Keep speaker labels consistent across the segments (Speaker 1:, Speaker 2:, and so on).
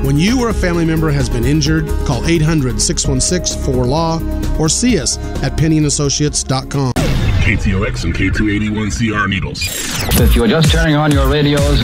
Speaker 1: When you or a family member has been injured, call 800-616-4LAW or see us at PennyandAssociates.com.
Speaker 2: KTOX and K281CR Needles.
Speaker 3: If you are just turning on your radios,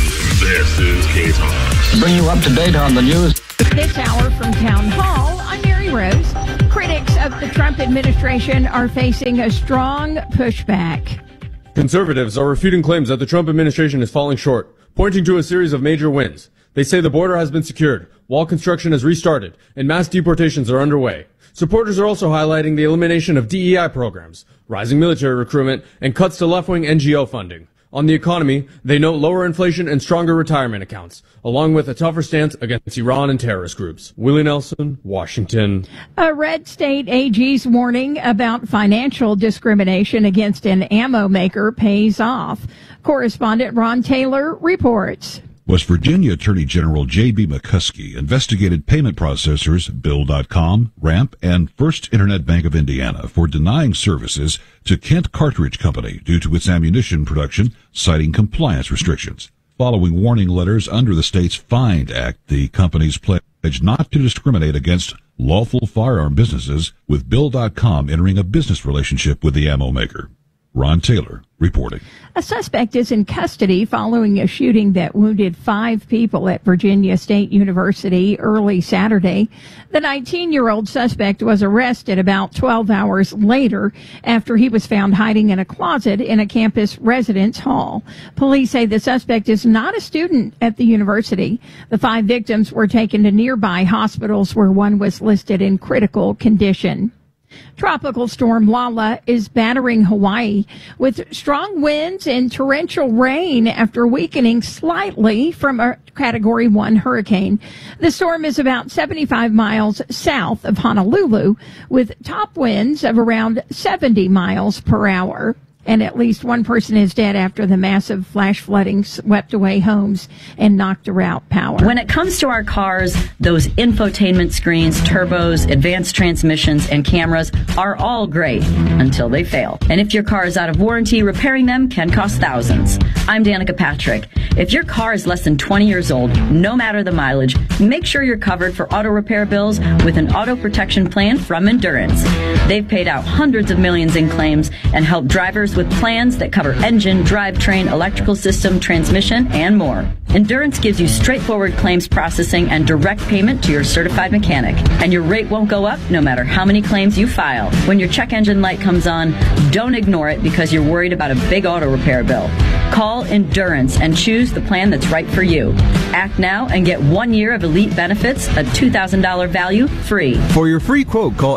Speaker 2: this is K-Talks.
Speaker 3: Bring you up to date on the news.
Speaker 4: This hour from Town Hall, I'm Mary Rose. Critics of the Trump administration are facing a strong pushback.
Speaker 5: Conservatives are refuting claims that the Trump administration is falling short, pointing to a series of major wins. They say the border has been secured, wall construction has restarted, and mass deportations are underway. Supporters are also highlighting the elimination of DEI programs, rising military recruitment, and cuts to left-wing NGO funding. On the economy, they note lower inflation and stronger retirement accounts, along with a tougher stance against Iran and terrorist groups. Willie Nelson, Washington.
Speaker 4: A red state AG's warning about financial discrimination against an ammo maker pays off. Correspondent Ron Taylor reports.
Speaker 6: West Virginia Attorney General J.B. McCuskey investigated payment processors Bill.com, Ramp, and First Internet Bank of Indiana for denying services to Kent Cartridge Company due to its ammunition production, citing compliance restrictions. Following warning letters under the state's FIND Act, the companies pledged not to discriminate against lawful firearm businesses, with Bill.com entering a business relationship with the ammo maker. Ron Taylor reporting.
Speaker 4: A suspect is in custody following a shooting that wounded 5 people at Virginia State University early Saturday. The 19-year-old suspect was arrested about 12 hours later after he was found hiding in a closet in a campus residence hall. Police say the suspect is not a student at the university. The 5 victims were taken to nearby hospitals where one was listed in critical condition. Tropical storm Lala is battering Hawaii with strong winds and torrential rain after weakening slightly from a Category 1 hurricane. The storm is about 75 miles south of Honolulu with top winds of around 70 miles per hour. And at least one person is dead after the massive flash flooding swept away homes and knocked out power.
Speaker 7: When it comes to our cars, those infotainment screens, turbos, advanced transmissions, and cameras are all great until they fail. And if your car is out of warranty, repairing them can cost thousands. I'm Danica Patrick. If your car is less than 20 years old, no matter the mileage, make sure you're covered for auto repair bills with an auto protection plan from Endurance. They've paid out hundreds of millions in claims and helped drivers with plans that cover engine, drivetrain, electrical system, transmission, and more. Endurance gives you straightforward claims processing and direct payment to your certified mechanic. And your rate won't go up no matter how many claims you file. When your check engine light comes on, don't ignore it because you're worried about a big auto repair bill. Call Endurance and choose the plan that's right for you. Act now and get 1 year of elite benefits, a $2,000 value, free.
Speaker 8: For your free quote, call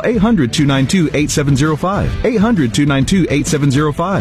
Speaker 8: 800-292-8705. 800-292-8705.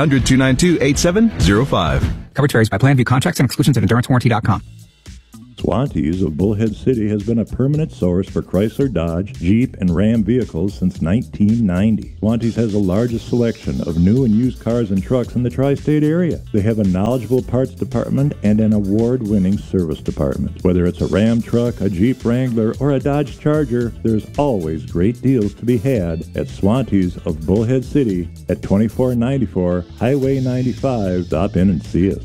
Speaker 8: 800-292-8705.
Speaker 9: Coverage varies by plan. View contracts and exclusions at EnduranceWarranty.com.
Speaker 10: Swantees of Bullhead City has been a permanent source for Chrysler, Dodge, Jeep, and Ram vehicles since 1990. Swantees has the largest selection of new and used cars and trucks in the tri-state area. They have a knowledgeable parts department and an award-winning service department. Whether it's a Ram truck, a Jeep Wrangler, or a Dodge Charger, there's always great deals to be had at Swantees of Bullhead City at 2494 Highway 95. Stop in and see us.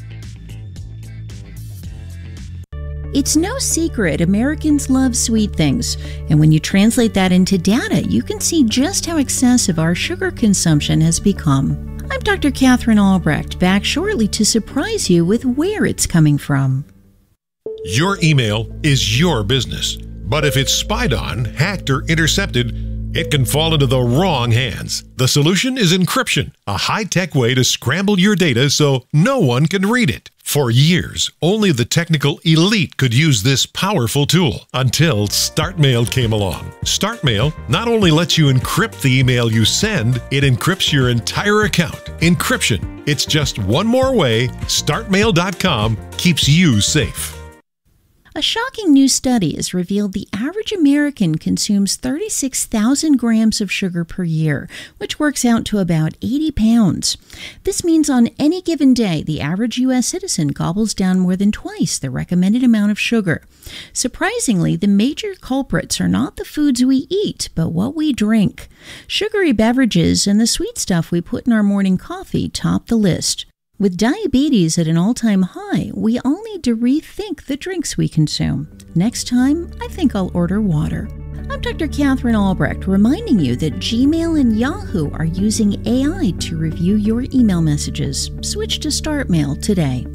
Speaker 11: It's no secret Americans love sweet things, and when you translate that into data, you can see just how excessive our sugar consumption has become. I'm Dr. Catherine Albrecht, back shortly to surprise you with where it's coming from.
Speaker 12: Your email is your business, but if it's spied on, hacked, or intercepted, it can fall into the wrong hands. The solution is encryption, a high-tech way to scramble your data so no one can read it. For years, only the technical elite could use this powerful tool until StartMail came along. StartMail not only lets you encrypt the email you send, it encrypts your entire account. Encryption. It's just one more way StartMail.com keeps you safe.
Speaker 11: A shocking new study has revealed the average American consumes 36,000 grams of sugar per year, which works out to about 80 pounds. This means on any given day, the average U.S. citizen gobbles down more than twice the recommended amount of sugar. Surprisingly, the major culprits are not the foods we eat, but what we drink. Sugary beverages and the sweet stuff we put in our morning coffee top the list. With diabetes at an all-time high, we all need to rethink the drinks we consume. Next time, I think I'll order water. I'm Dr. Catherine Albrecht, reminding you that Gmail and Yahoo are using AI to review your email messages. Switch to StartMail today.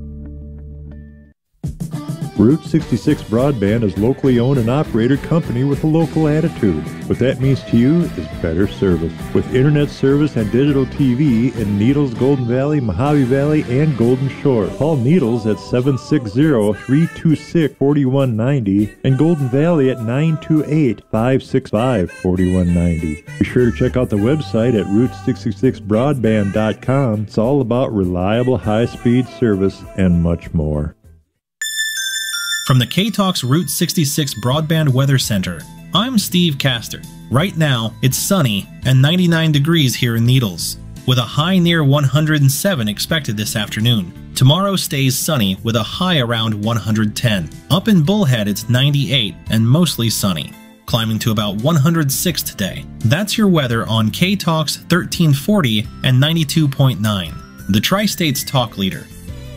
Speaker 10: Route 66 Broadband is locally owned and operated company with a local attitude. What that means to you is better service. With internet service and digital TV in Needles, Golden Valley, Mojave Valley, and Golden Shore. Call Needles at 760-326-4190 and Golden Valley at 928-565-4190. Be sure to check out the website at Route66Broadband.com. It's all about reliable high-speed service and much more.
Speaker 13: From the K-Talks Route 66 Broadband Weather Center, I'm Steve Castor. Right now, it's sunny and 99 degrees here in Needles, with a high near 107 expected this afternoon. Tomorrow stays sunny with a high around 110. Up in Bullhead, it's 98 and mostly sunny, climbing to about 106 today. That's your weather on K-Talks 1340 and 92.9, the Tri-State's talk leader.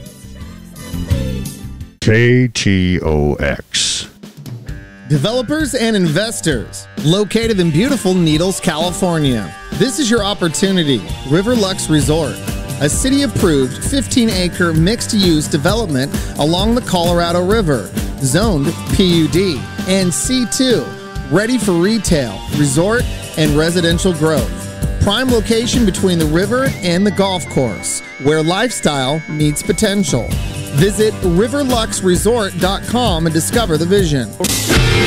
Speaker 14: KTOX.
Speaker 15: Developers and investors, located in beautiful Needles, California. This is your opportunity. Riverlux Resort, a city-approved 15-acre mixed-use development along the Colorado River, zoned PUD and C2, ready for retail, resort, and residential growth. Prime location between the river and the golf course, where lifestyle meets potential. Visit riverluxresort.com and discover the vision.